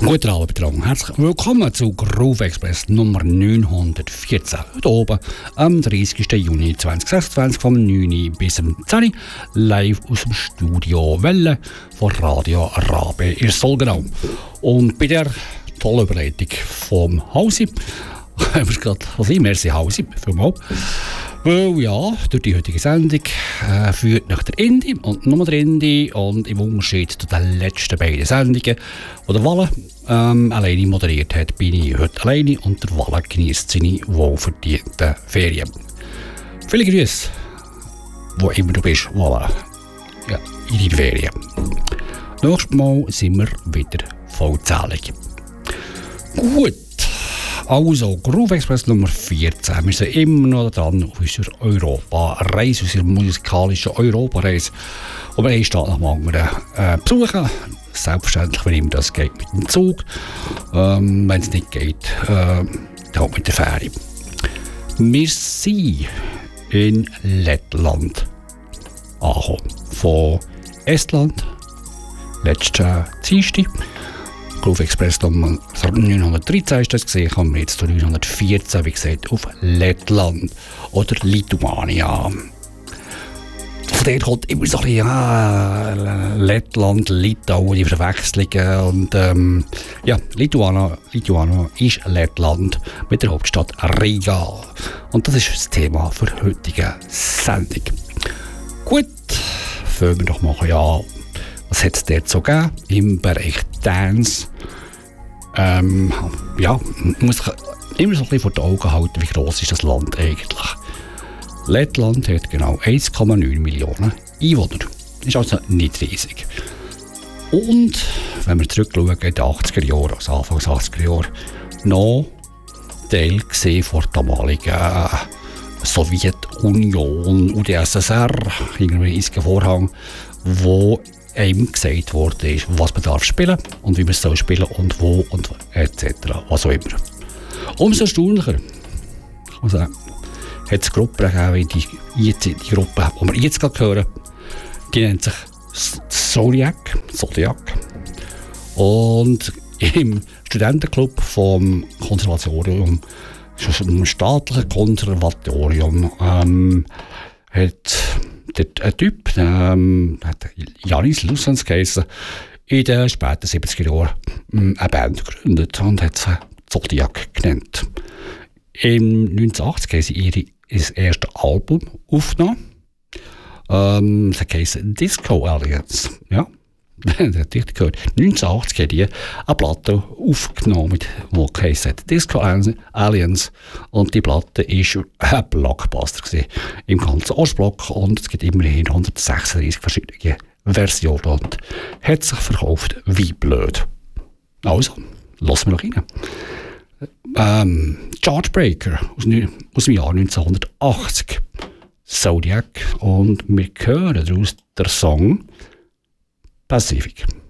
Guten Abend, Betrag. Herzlich willkommen zu Groove Express Nummer 914. Heute oben am 30. Juni 2026 vom 9 bis zum 10 live aus dem Studio Welle von Radio Rabe in Solgenau. Und bei der tollen Überleitung vom Hausi, haben wir gerade merci Hausi, vielmals. Weil ja, durch die heutige Sendung führt nach der Indie und nur der Indie und im Unterschied zu den letzten beiden Sendungen, die der Walle alleine moderiert hat, bin ich heute alleine und der Walle genießt seine wohlverdienten Ferien. Viele Grüße, wo immer du bist, Walle, ja, in deinen Ferien. Nächstes Mal sind wir wieder vollzählig. Gut. Also, Groove Express Nummer 14. Wir sind immer noch dran auf unserer Europa-Reise, unserer musikalischen Europa-Reise. Und wir einen Stadt nach dem anderen besuchen. Selbstverständlich, wenn immer das geht, mit dem Zug. Wenn es nicht geht, dann mit der Fähre. Wir sind in Lettland angekommen. Von Estland, letzten Dienstag. Groove Express Nummer 913 ist das gesehen, kommen wir jetzt zu 914, wie gesagt, auf Lettland oder Lituania. Von der kommt immer so ein bisschen, Lettland, Litauen, die Verwechslungen und ja, Lituania ist Lettland mit der Hauptstadt Riga. Und das ist das Thema für die heutige Sendung. Gut, fangen wir doch mal an. Was hat es dort so gegeben im Bereich Dance? Ja, man muss sich immer so ein bisschen vor die Augen halten, wie gross ist das Land eigentlich. Lettland hat genau 1,9 Millionen Einwohner. Das ist also nicht riesig. Und wenn wir zurückschauen in die 80er Jahre, also Anfangs 80er Jahre, noch Teil gesehen von der damaligen Sowjetunion, UdSSR, irgendwie ein riesiger Vorhang, wo einem gesagt wurde, was man darf spielen und wie man es soll spielen und wo und etc. Was auch immer. Umso erstaunlicher, ich muss sagen, hat es Gruppen gegeben, wie die Gruppe, die wir jetzt gerade hören, die nennt sich Zodiac. Und im Studentenclub vom Konservatorium, vom staatlichen Konservatorium, hat ein Typ, hat Janis Lussens geheißen, in den späten 70er Jahren eine Band gegründet und hat sie Zodiac genannt. Im 1980 haben sie ihr erstes Album aufgenommen. Sie heißen Disco Alliance. Ja, das hat richtig gehört. 1980 haben die eine Platte aufgenommen, die heisst Disco Alliance. Und die Platte war ein Blockbuster gewesen, im ganzen Ostblock. Und es gibt immerhin 136 verschiedene Versionen und hat sich verkauft wie blöd. Also, lassen wir noch rein. Chartbreaker aus dem Jahr 1980. Zodiac. Und wir hören daraus den Song Pacific.